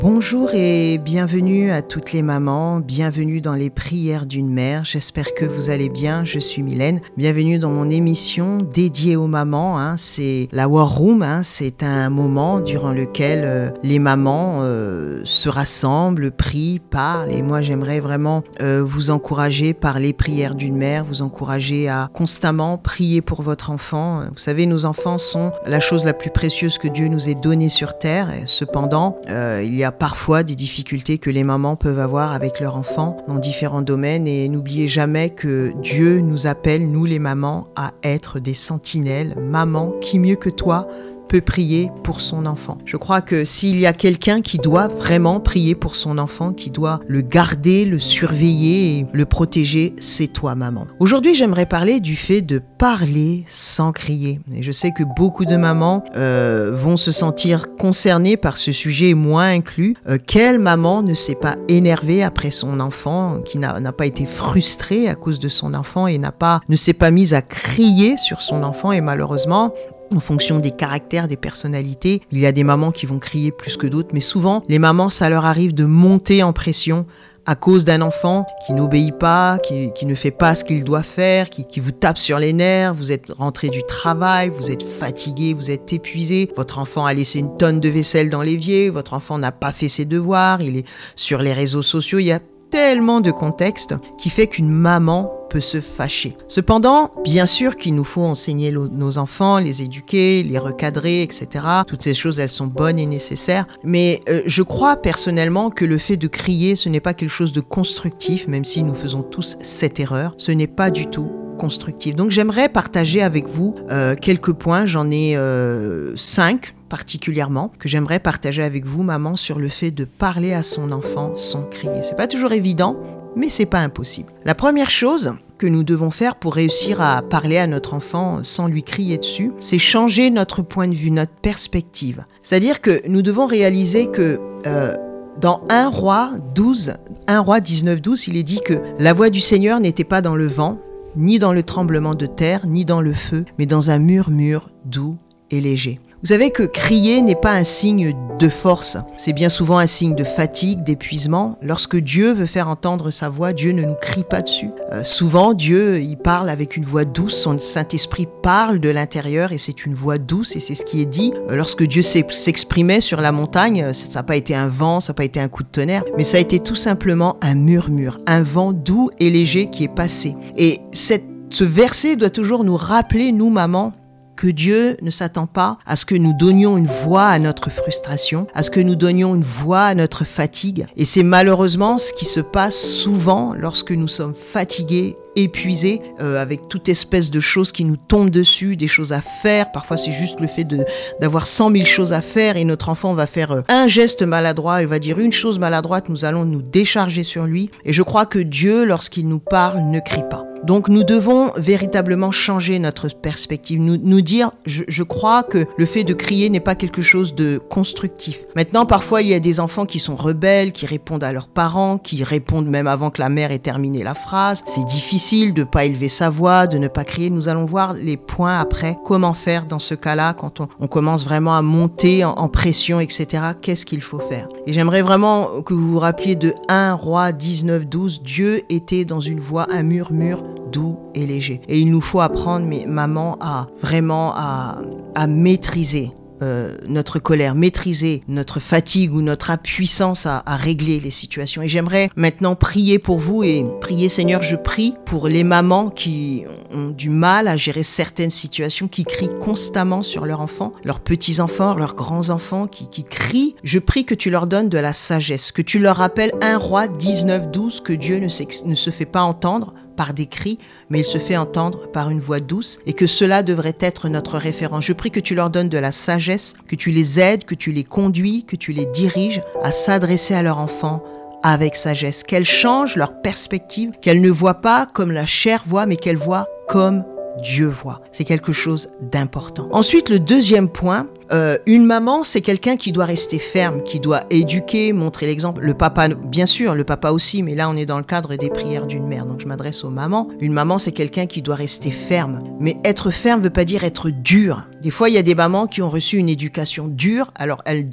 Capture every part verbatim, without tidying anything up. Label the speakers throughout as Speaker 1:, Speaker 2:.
Speaker 1: Bonjour et bienvenue à toutes les mamans, bienvenue dans les prières d'une mère, j'espère que vous allez bien, je suis Mylène, bienvenue dans mon émission dédiée aux mamans, hein. C'est la War Room, hein. C'est un moment durant lequel euh, les mamans euh, se rassemblent, prient, parlent et moi j'aimerais vraiment euh, vous encourager par les prières d'une mère, vous encourager à constamment prier pour votre enfant. Vous savez, nos enfants sont la chose la plus précieuse que Dieu nous ait donnée sur terre, et cependant euh, il y a parfois des difficultés que les mamans peuvent avoir avec leurs enfants dans différents domaines et n'oubliez jamais que Dieu nous appelle, nous les mamans, à être des sentinelles. Maman, qui mieux que toi peut prier pour son enfant. Je crois que s'il y a quelqu'un qui doit vraiment prier pour son enfant, qui doit le garder, le surveiller et le protéger, c'est toi, maman. Aujourd'hui, j'aimerais parler du fait de parler sans crier. Et je sais que beaucoup de mamans euh, vont se sentir concernées par ce sujet, moi inclus. Euh, quelle maman ne s'est pas énervée après son enfant, qui n'a, n'a pas été frustrée à cause de son enfant et n'a pas, ne s'est pas mise à crier sur son enfant et malheureusement, en fonction des caractères, des personnalités, il y a des mamans qui vont crier plus que d'autres, mais souvent, les mamans, ça leur arrive de monter en pression à cause d'un enfant qui n'obéit pas, qui, qui ne fait pas ce qu'il doit faire, qui, qui vous tape sur les nerfs, vous êtes rentré du travail, vous êtes fatigué, vous êtes épuisé, votre enfant a laissé une tonne de vaisselle dans l'évier, votre enfant n'a pas fait ses devoirs, il est sur les réseaux sociaux, il y a tellement de contexte qui fait qu'une maman peut se fâcher. Cependant, bien sûr qu'il nous faut enseigner lo- nos enfants, les éduquer, les recadrer, et cetera. Toutes ces choses, elles sont bonnes et nécessaires. Mais euh, je crois personnellement que le fait de crier, ce n'est pas quelque chose de constructif, même si nous faisons tous cette erreur. Ce n'est pas du tout constructif. Donc j'aimerais partager avec vous euh, quelques points. J'en ai euh, cinq particulièrement, que j'aimerais partager avec vous, maman, sur le fait de parler à son enfant sans crier. C'est pas toujours évident, mais c'est pas impossible. La première chose que nous devons faire pour réussir à parler à notre enfant sans lui crier dessus, c'est changer notre point de vue, notre perspective. C'est-à-dire que nous devons réaliser que euh, dans un roi douze, un roi dix-neuf douze, il est dit que la voix du Seigneur n'était pas dans le vent, ni dans le tremblement de terre, ni dans le feu, mais dans un murmure doux et léger. Vous savez que crier n'est pas un signe de force, c'est bien souvent un signe de fatigue, d'épuisement. Lorsque Dieu veut faire entendre sa voix, Dieu ne nous crie pas dessus. Euh, souvent, Dieu, il parle avec une voix douce, son Saint-Esprit parle de l'intérieur et c'est une voix douce et c'est ce qui est dit. Euh, lorsque Dieu s'exprimait sur la montagne, ça n'a pas été un vent, ça n'a pas été un coup de tonnerre, mais ça a été tout simplement un murmure, un vent doux et léger qui est passé. Et cette, ce verset doit toujours nous rappeler, nous, mamans, que Dieu ne s'attend pas à ce que nous donnions une voix à notre frustration, à ce que nous donnions une voix à notre fatigue. Et c'est malheureusement ce qui se passe souvent lorsque nous sommes fatigués, épuisés, euh, avec toute espèce de choses qui nous tombent dessus, des choses à faire. Parfois, c'est juste le fait de, d'avoir cent mille choses à faire et notre enfant va faire euh, un geste maladroit, il va dire une chose maladroite, nous allons nous décharger sur lui. Et je crois que Dieu, lorsqu'il nous parle, ne crie pas. Donc nous devons véritablement changer notre perspective, nous, nous dire, je, je crois que le fait de crier n'est pas quelque chose de constructif. Maintenant, parfois, il y a des enfants qui sont rebelles, qui répondent à leurs parents, qui répondent même avant que la mère ait terminé la phrase. C'est difficile de ne pas élever sa voix, de ne pas crier. Nous allons voir les points après, comment faire dans ce cas-là, quand on, on commence vraiment à monter en, en pression, et cetera. Qu'est-ce qu'il faut faire? Et j'aimerais vraiment que vous vous rappeliez de un roi dix-neuf douze, Dieu était dans une voix, un murmure doux et léger. Et il nous faut apprendre, mais maman, à vraiment à, à maîtriser euh, notre colère, maîtriser notre fatigue ou notre impuissance à, à régler les situations. Et j'aimerais maintenant prier pour vous et prier, Seigneur, je prie pour les mamans qui ont du mal à gérer certaines situations, qui crient constamment sur leurs enfants, leurs petits-enfants, leurs grands-enfants, qui, qui crient. Je prie que tu leur donnes de la sagesse, que tu leur rappelles un roi dix-neuf douze, que Dieu ne, ne se fait pas entendre par des cris, mais il se fait entendre par une voix douce et que cela devrait être notre référent. Je prie que tu leur donnes de la sagesse, que tu les aides, que tu les conduis, que tu les diriges à s'adresser à leur enfant avec sagesse, qu'elles changent leur perspective, qu'elles ne voient pas comme la chair voit, mais qu'elles voient comme Dieu voit. C'est quelque chose d'important. Ensuite, le deuxième point, euh, une maman, c'est quelqu'un qui doit rester ferme, qui doit éduquer, montrer l'exemple. Le papa, bien sûr, le papa aussi, mais là, on est dans le cadre des prières d'une mère, donc je m'adresse aux mamans. Une maman, c'est quelqu'un qui doit rester ferme. Mais être ferme ne veut pas dire être dur. Des fois, il y a des mamans qui ont reçu une éducation dure, alors elles donnent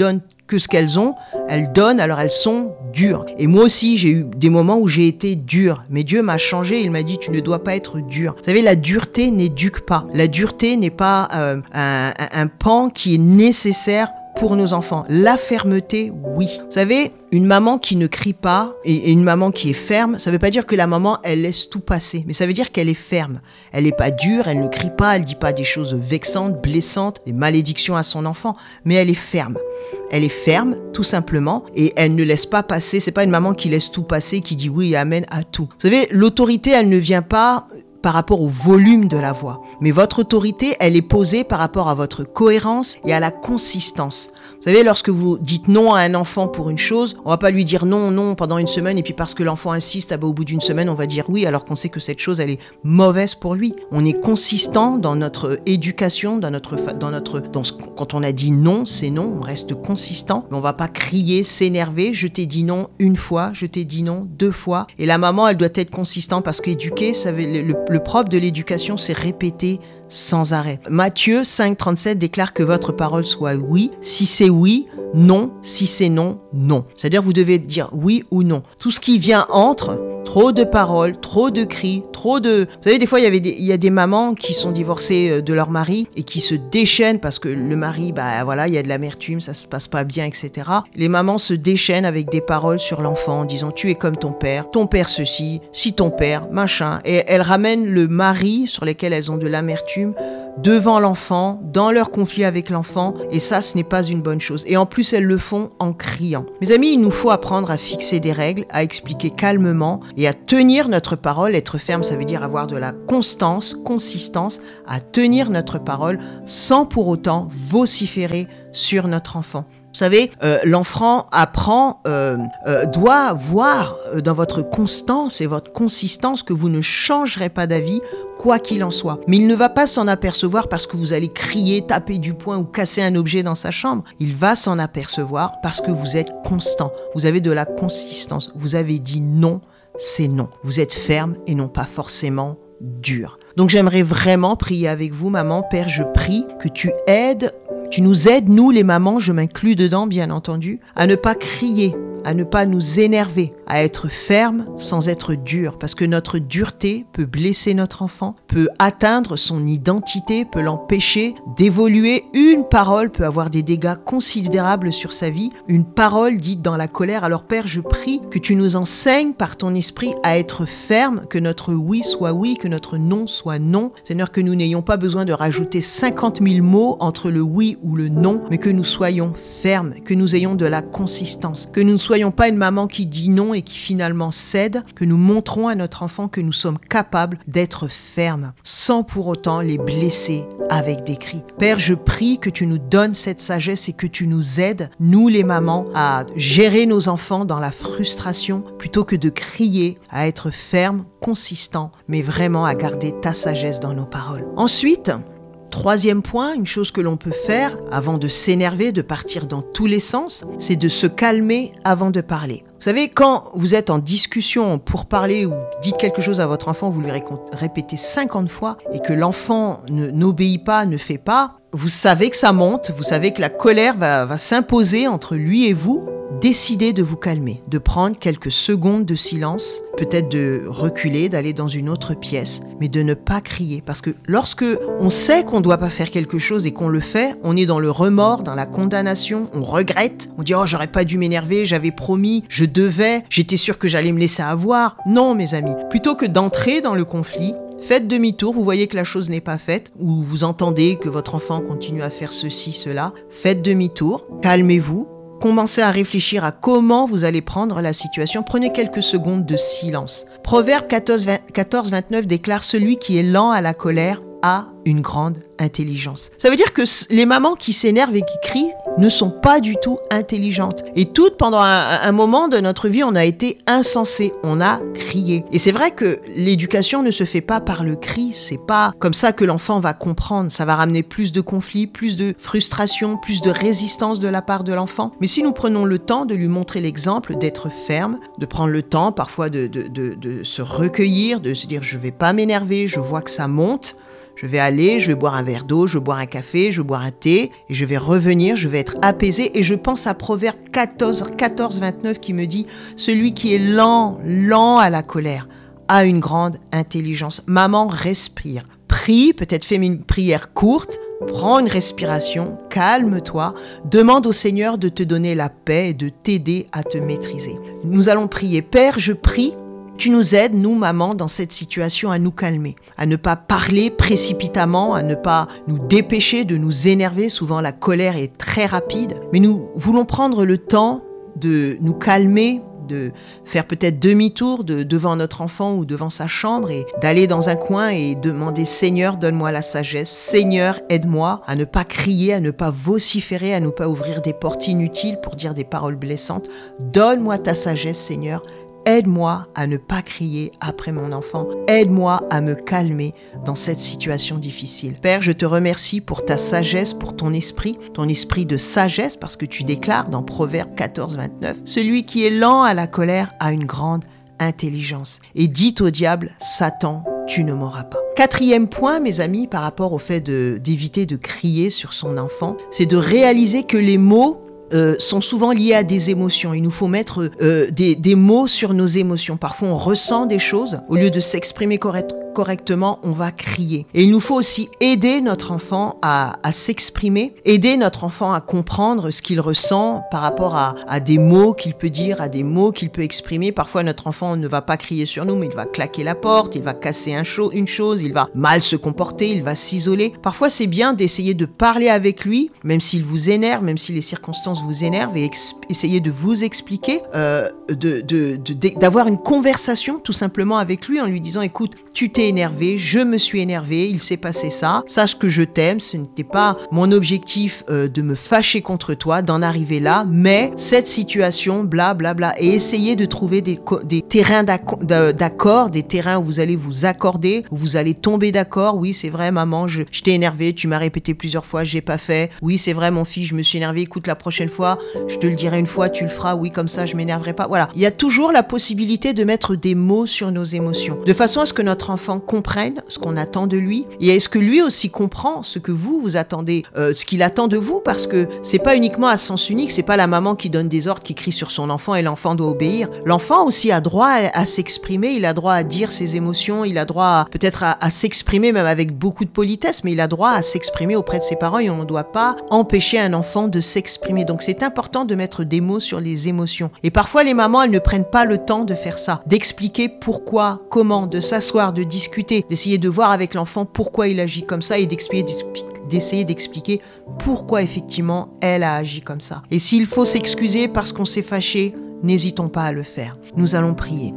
Speaker 1: que ce qu'elles ont, elles donnent, alors elles sont dures. Et moi aussi, j'ai eu des moments où j'ai été dur, mais Dieu m'a changé, il m'a dit, tu ne dois pas être dur. Vous savez, la dureté n'éduque pas. La dureté n'est pas euh, un, un, un pan qui est nécessaire pour nos enfants. La fermeté, oui. Vous savez, une maman qui ne crie pas et, et une maman qui est ferme, ça ne veut pas dire que la maman, elle laisse tout passer, mais ça veut dire qu'elle est ferme. Elle n'est pas dure, elle ne crie pas, elle ne dit pas des choses vexantes, blessantes, des malédictions à son enfant, mais elle est ferme. Elle est ferme, tout simplement, et elle ne laisse pas passer. C'est pas une maman qui laisse tout passer, qui dit oui et amen à tout. Vous savez, l'autorité, elle ne vient pas par rapport au volume de la voix. Mais votre autorité, elle est posée par rapport à votre cohérence et à la consistance. Vous savez, lorsque vous dites non à un enfant pour une chose, on va pas lui dire non, non pendant une semaine et puis parce que l'enfant insiste, ah ben, au bout d'une semaine, on va dire oui alors qu'on sait que cette chose, elle est mauvaise pour lui. On est consistant dans notre éducation, dans notre, dans notre, dans ce, quand on a dit non, c'est non, on reste consistant. Mais on va pas crier, s'énerver. Je t'ai dit non une fois, je t'ai dit non deux fois. Et la maman, elle doit être consistante parce qu'éduquer, ça veut, le, le propre de l'éducation, c'est répéter sans arrêt. Matthieu cinq trente-sept déclare que votre parole soit oui. Si c'est oui, non. Si c'est non, non. C'est-à-dire vous devez dire oui ou non. Tout ce qui vient entre, trop de paroles, trop de cris, trop de... Vous savez, des fois, il y avait des, il y a des mamans qui sont divorcées de leur mari et qui se déchaînent parce que le mari, bah voilà, il y a de l'amertume, ça se passe pas bien, et cetera. Les mamans se déchaînent avec des paroles sur l'enfant en disant « tu es comme ton père, ton père ceci, si ton père, machin ». Et elles ramènent le mari sur lequel elles ont de l'amertume devant l'enfant, dans leur conflit avec l'enfant, et ça, ce n'est pas une bonne chose. Et en plus, elles le font en criant. Mes amis, il nous faut apprendre à fixer des règles, à expliquer calmement et à tenir notre parole. Être ferme, ça veut dire avoir de la constance, consistance, à tenir notre parole sans pour autant vociférer sur notre enfant. Vous savez, euh, l'enfant apprend, euh, euh, doit voir euh, dans votre constance et votre consistance que vous ne changerez pas d'avis, quoi qu'il en soit. Mais il ne va pas s'en apercevoir parce que vous allez crier, taper du poing ou casser un objet dans sa chambre. Il va s'en apercevoir parce que vous êtes constant. Vous avez de la consistance. Vous avez dit non, c'est non. Vous êtes ferme et non pas forcément dur. Donc j'aimerais vraiment prier avec vous, maman, père, je prie que tu aides Tu nous aides, nous les mamans, je m'inclus dedans bien entendu, à ne pas crier, à ne pas nous énerver, à être ferme sans être dur, parce que notre dureté peut blesser notre enfant, peut atteindre son identité, peut l'empêcher d'évoluer. Une parole peut avoir des dégâts considérables sur sa vie, une parole dite dans la colère. Alors Père, je prie que tu nous enseignes par ton esprit à être ferme, que notre oui soit oui, que notre non soit non. Seigneur, que nous n'ayons pas besoin de rajouter cinquante mille mots entre le oui ou le non, mais que nous soyons fermes, que nous ayons de la consistance, que nous ne soyons pas une maman qui dit non et qui finalement cède, que nous montrons à notre enfant que nous sommes capables d'être fermes, sans pour autant les blesser avec des cris. Père, je prie que tu nous donnes cette sagesse et que tu nous aides, nous les mamans, à gérer nos enfants dans la frustration, plutôt que de crier, à être fermes, consistants, mais vraiment à garder ta sagesse dans nos paroles. Ensuite, troisième point, une chose que l'on peut faire avant de s'énerver, de partir dans tous les sens, c'est de se calmer avant de parler. Vous savez, quand vous êtes en discussion pour parler ou dites quelque chose à votre enfant, vous lui répétez cinquante fois et que l'enfant ne, n'obéit pas, ne fait pas, vous savez que ça monte, vous savez que la colère va, va s'imposer entre lui et vous. Décidez de vous calmer, de prendre quelques secondes de silence, peut-être de reculer, d'aller dans une autre pièce, mais de ne pas crier. Parce que lorsque on sait qu'on ne doit pas faire quelque chose et qu'on le fait, on est dans le remords, dans la condamnation, on regrette, on dit « Oh, j'aurais pas dû m'énerver, j'avais promis, je devais, j'étais sûr que j'allais me laisser avoir. » Non, mes amis, plutôt que d'entrer dans le conflit, faites demi-tour, vous voyez que la chose n'est pas faite, ou vous entendez que votre enfant continue à faire ceci, cela, faites demi-tour, calmez-vous, commencez à réfléchir à comment vous allez prendre la situation. Prenez quelques secondes de silence. Proverbe quatorze vingt-neuf déclare « Celui qui est lent à la colère a une grande intelligence ». Ça veut dire que les mamans qui s'énervent et qui crient ne sont pas du tout intelligentes. Et toutes, pendant un, un moment de notre vie, on a été insensés, on a crié. Et c'est vrai que l'éducation ne se fait pas par le cri, c'est pas comme ça que l'enfant va comprendre. Ça va ramener plus de conflits, plus de frustration, plus de résistance de la part de l'enfant. Mais si nous prenons le temps de lui montrer l'exemple, d'être ferme, de prendre le temps parfois de, de, de, de se recueillir, de se dire « je vais pas m'énerver, je vois que ça monte », Je vais aller, je vais boire un verre d'eau, je vais boire un café, je vais boire un thé, et je vais revenir, je vais être apaisé. Et je pense à Proverbe quatorze, quatorze, vingt-neuf qui me dit « Celui qui est lent, lent à la colère, a une grande intelligence. » Maman, respire. Prie, peut-être fais une prière courte, prends une respiration, calme-toi, demande au Seigneur de te donner la paix et de t'aider à te maîtriser. Nous allons prier. Père, je prie, tu nous aides, nous, maman, dans cette situation à nous calmer, à ne pas parler précipitamment, à ne pas nous dépêcher de nous énerver. Souvent, la colère est très rapide, mais nous voulons prendre le temps de nous calmer, de faire peut-être demi-tour de, devant notre enfant ou devant sa chambre et d'aller dans un coin et demander « Seigneur, donne-moi la sagesse. Seigneur, aide-moi à ne pas crier, à ne pas vociférer, à ne pas ouvrir des portes inutiles pour dire des paroles blessantes. Donne-moi ta sagesse, Seigneur. Aide-moi à ne pas crier après mon enfant. Aide-moi à me calmer dans cette situation difficile. » Père, je te remercie pour ta sagesse, pour ton esprit, ton esprit de sagesse, parce que tu déclares dans Proverbe quatorze, vingt-neuf, « Celui qui est lent à la colère a une grande intelligence. » Et dit au diable, « Satan, tu ne m'auras pas. » Quatrième point, mes amis, par rapport au fait de, d'éviter de crier sur son enfant, c'est de réaliser que les mots Euh, sont souvent liés à des émotions. Il nous faut mettre euh, des, des mots sur nos émotions. Parfois, on ressent des choses. Au lieu de s'exprimer correct, correctement, on va crier. Et il nous faut aussi aider notre enfant à, à s'exprimer, aider notre enfant à comprendre ce qu'il ressent par rapport à, à des mots qu'il peut dire, à des mots qu'il peut exprimer. Parfois, notre enfant ne va pas crier sur nous, mais il va claquer la porte, il va casser un cho- une chose, il va mal se comporter, il va s'isoler. Parfois, c'est bien d'essayer de parler avec lui, même s'il vous énerve, même si les circonstances vous énerve et ex- essayer de vous expliquer, euh, de, de, de, de, d'avoir une conversation tout simplement avec lui en lui disant « Écoute, tu t'es énervé, je me suis énervé, il s'est passé ça, sache que je t'aime, ce n'était pas mon objectif euh, de me fâcher contre toi, d'en arriver là, mais cette situation, bla bla bla, et essayer de trouver des, co- des terrains d'acc- d'accord, des terrains où vous allez vous accorder, où vous allez tomber d'accord. Oui, c'est vrai, maman, je, je t'ai énervé, tu m'as répété plusieurs fois, j'ai pas fait. Oui, c'est vrai, mon fils, je me suis énervé, écoute, la prochaine fois, je te le dirai une fois, tu le feras, oui, comme ça, je m'énerverai pas. Voilà. Il y a toujours la possibilité de mettre des mots sur nos émotions, de façon à ce que notre enfant comprenne ce qu'on attend de lui, et est-ce que lui aussi comprend ce que vous, vous attendez, euh, ce qu'il attend de vous, parce que c'est pas uniquement à sens unique, c'est pas la maman qui donne des ordres, qui crie sur son enfant et l'enfant doit obéir. L'enfant aussi a droit à, à s'exprimer, il a droit à dire ses émotions, il a droit à, peut-être à, à s'exprimer même avec beaucoup de politesse, mais il a droit à s'exprimer auprès de ses parents et on ne doit pas empêcher un enfant de s'exprimer. Donc c'est important de mettre des mots sur les émotions. Et parfois les mamans, elles ne prennent pas le temps de faire ça, d'expliquer pourquoi, comment, de s'asseoir, de discuter, d'essayer de voir avec l'enfant pourquoi il agit comme ça et d'expliquer, d'essayer d'expliquer pourquoi effectivement elle a agi comme ça. Et s'il faut s'excuser parce qu'on s'est fâché, n'hésitons pas à le faire. Nous allons prier.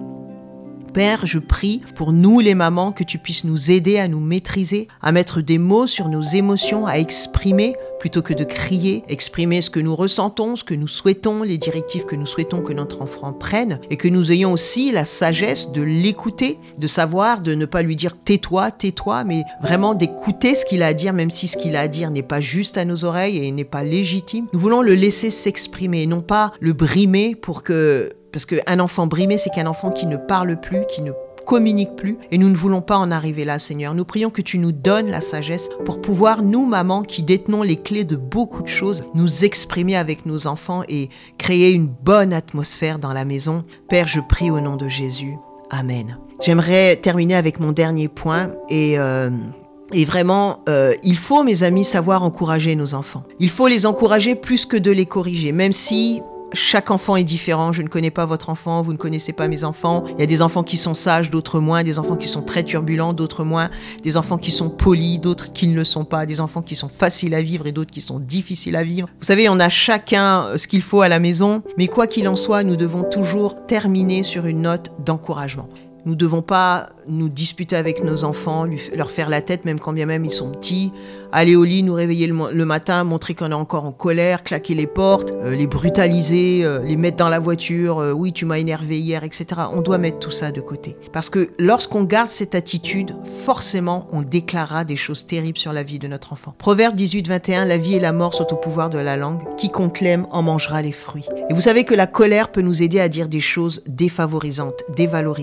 Speaker 1: Père, je prie pour nous les mamans que tu puisses nous aider à nous maîtriser, à mettre des mots sur nos émotions, à exprimer plutôt que de crier, exprimer ce que nous ressentons, ce que nous souhaitons, les directives que nous souhaitons que notre enfant prenne, et que nous ayons aussi la sagesse de l'écouter, de savoir, de ne pas lui dire « tais-toi, tais-toi », mais vraiment d'écouter ce qu'il a à dire, même si ce qu'il a à dire n'est pas juste à nos oreilles et n'est pas légitime. Nous voulons le laisser s'exprimer, non pas le brimer pour que... Parce qu'un enfant brimé, c'est qu'un enfant qui ne parle plus, qui ne communique plus. Et nous ne voulons pas en arriver là, Seigneur. Nous prions que tu nous donnes la sagesse pour pouvoir, nous, mamans, qui détenons les clés de beaucoup de choses, nous exprimer avec nos enfants et créer une bonne atmosphère dans la maison. Père, je prie au nom de Jésus. Amen. J'aimerais terminer avec mon dernier point et... Euh Et vraiment, euh, il faut, mes amis, savoir encourager nos enfants. Il faut les encourager plus que de les corriger, même si chaque enfant est différent. Je ne connais pas votre enfant, vous ne connaissez pas mes enfants. Il y a des enfants qui sont sages, d'autres moins, des enfants qui sont très turbulents, d'autres moins, des enfants qui sont polis, d'autres qui ne le sont pas, des enfants qui sont faciles à vivre et d'autres qui sont difficiles à vivre. Vous savez, on a chacun ce qu'il faut à la maison, mais quoi qu'il en soit, nous devons toujours terminer sur une note d'encouragement. Nous ne devons pas nous disputer avec nos enfants, lui, leur faire la tête, même quand bien même ils sont petits, aller au lit, nous réveiller le, le matin, montrer qu'on est encore en colère, claquer les portes, euh, les brutaliser, euh, les mettre dans la voiture, euh, oui tu m'as énervé hier, et cetera. On doit mettre tout ça de côté. Parce que lorsqu'on garde cette attitude, forcément on déclarera des choses terribles sur la vie de notre enfant. Proverbe dix-huit, vingt et un, la vie et la mort sont au pouvoir de la langue, quiconque l'aime en mangera les fruits. Et vous savez que la colère peut nous aider à dire des choses défavorisantes, dévalorisantes pour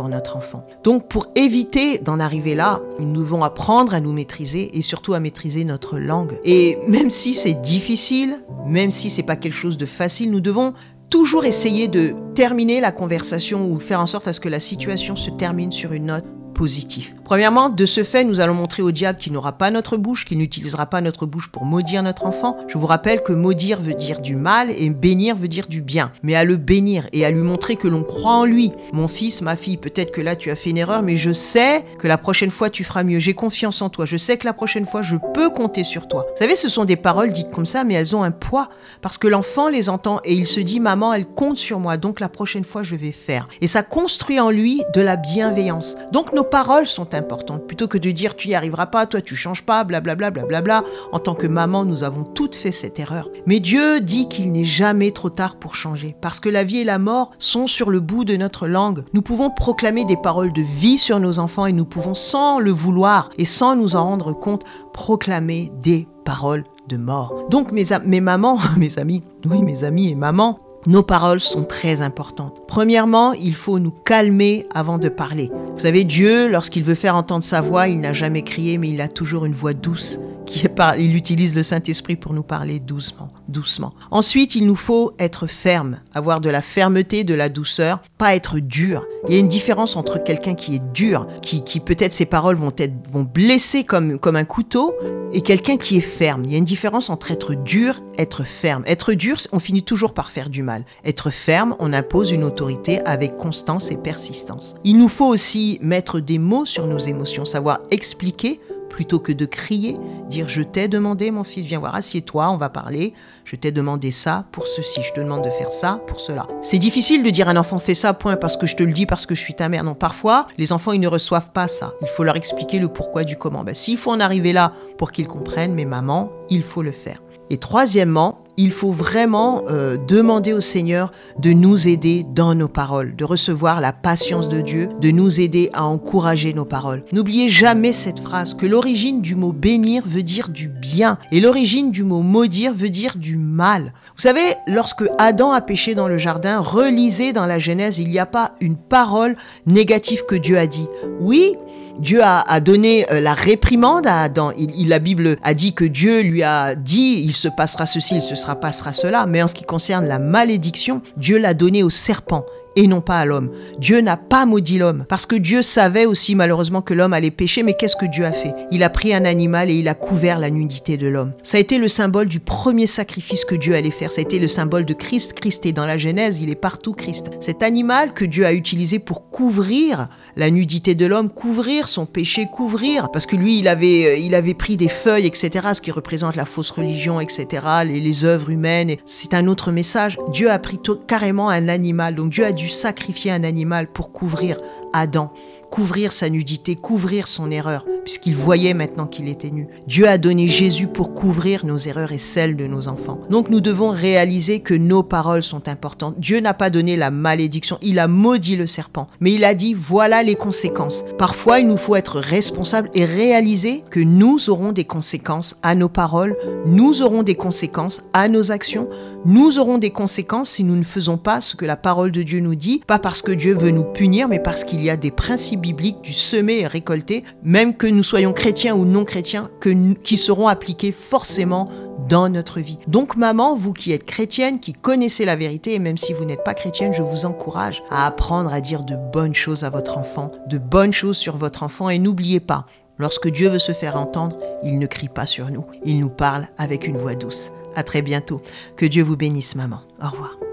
Speaker 1: pour notre enfant. Donc pour éviter d'en arriver là, nous devons apprendre à nous maîtriser et surtout à maîtriser notre langue. Et même si c'est difficile, même si c'est pas quelque chose de facile, nous devons toujours essayer de terminer la conversation ou faire en sorte à ce que la situation se termine sur une note positive. Premièrement, de ce fait, nous allons montrer au diable qu'il n'aura pas notre bouche, qu'il n'utilisera pas notre bouche pour maudire notre enfant. Je vous rappelle que maudire veut dire du mal et bénir veut dire du bien. Mais à le bénir et à lui montrer que l'on croit en lui. Mon fils, ma fille, peut-être que là tu as fait une erreur, mais je sais que la prochaine fois tu feras mieux. J'ai confiance en toi. Je sais que la prochaine fois je peux compter sur toi. Vous savez, ce sont des paroles dites comme ça, mais elles ont un poids parce que l'enfant les entend et il se dit, maman, elle compte sur moi, donc la prochaine fois je vais faire. Et ça construit en lui de la bienveillance. Donc nos paroles sont importantes. Plutôt que de dire tu n'y arriveras pas, toi tu changes pas, blablabla, blablabla. En tant que maman, nous avons toutes fait cette erreur. Mais Dieu dit qu'il n'est jamais trop tard pour changer. Parce que la vie et la mort sont sur le bout de notre langue. Nous pouvons proclamer des paroles de vie sur nos enfants et nous pouvons, sans le vouloir et sans nous en rendre compte, proclamer des paroles de mort. Donc mes, mes mamans, mes amis, oui mes amis et mamans, nos paroles sont très importantes. Premièrement, il faut nous calmer avant de parler. Vous savez, Dieu, lorsqu'il veut faire entendre sa voix, il n'a jamais crié, mais il a toujours une voix douce. Qui parle. Il utilise le Saint-Esprit pour nous parler doucement, doucement. Ensuite, il nous faut être ferme, avoir de la fermeté, de la douceur, pas être dur. Il y a une différence entre quelqu'un qui est dur, qui, qui peut-être ses paroles vont être vont blesser comme, comme un couteau, et quelqu'un qui est ferme. Il y a une différence entre être dur, être ferme. Être dur, on finit toujours par faire du mal. Être ferme, on impose une autorité avec constance et persistance. Il nous faut aussi mettre des mots sur nos émotions, savoir expliquer plutôt que de crier, dire « je t'ai demandé, mon fils, viens voir, assieds-toi, on va parler, je t'ai demandé ça pour ceci, je te demande de faire ça pour cela ». C'est difficile de dire à un enfant « fais ça, point, parce que je te le dis, parce que je suis ta mère ». Non, parfois, les enfants, ils ne reçoivent pas ça. Il faut leur expliquer le pourquoi du comment. Ben, s'il faut en arriver là pour qu'ils comprennent, mais maman, il faut le faire. Et troisièmement, il faut vraiment euh, demander au Seigneur de nous aider dans nos paroles, de recevoir la patience de Dieu, de nous aider à encourager nos paroles. N'oubliez jamais cette phrase, que l'origine du mot bénir veut dire du bien et l'origine du mot maudire veut dire du mal. Vous savez, lorsque Adam a péché dans le jardin, relisez dans la Genèse, il n'y a pas une parole négative que Dieu a dit. Oui, Dieu a, a donné euh, la réprimande à Adam. Il, il, la Bible a dit que Dieu lui a dit « il se passera ceci, il se sera, passera cela ». Mais en ce qui concerne la malédiction, Dieu l'a donnée au serpent et non pas à l'homme. Dieu n'a pas maudit l'homme parce que Dieu savait aussi malheureusement que l'homme allait pécher. Mais qu'est-ce que Dieu a fait? Il a pris un animal et il a couvert la nudité de l'homme. Ça a été le symbole du premier sacrifice que Dieu allait faire. Ça a été le symbole de Christ. Christ est dans la Genèse, il est partout Christ. Cet animal que Dieu a utilisé pour couvrir la nudité de l'homme, couvrir son péché, couvrir, parce que lui, il avait, il avait pris des feuilles, et cetera, ce qui représente la fausse religion, et cetera, les, les œuvres humaines. Et c'est un autre message. Dieu a pris tout, carrément un animal. Donc Dieu a dû sacrifier un animal pour couvrir Adam, couvrir sa nudité, couvrir son erreur, puisqu'il voyait maintenant qu'il était nu. Dieu a donné Jésus pour couvrir nos erreurs et celles de nos enfants. Donc nous devons réaliser que nos paroles sont importantes. Dieu n'a pas donné la malédiction, il a maudit le serpent, mais il a dit voilà les conséquences. Parfois il nous faut être responsables et réaliser que nous aurons des conséquences à nos paroles, nous aurons des conséquences à nos actions, nous aurons des conséquences si nous ne faisons pas ce que la parole de Dieu nous dit, pas parce que Dieu veut nous punir, mais parce qu'il y a des principes bibliques du semer et récolter, même que nous soyons chrétiens ou non chrétiens, que, qui seront appliqués forcément dans notre vie. Donc maman, vous qui êtes chrétienne, qui connaissez la vérité, et même si vous n'êtes pas chrétienne, je vous encourage à apprendre à dire de bonnes choses à votre enfant, de bonnes choses sur votre enfant, et n'oubliez pas, lorsque Dieu veut se faire entendre, il ne crie pas sur nous, il nous parle avec une voix douce. À très bientôt. Que Dieu vous bénisse, maman. Au revoir.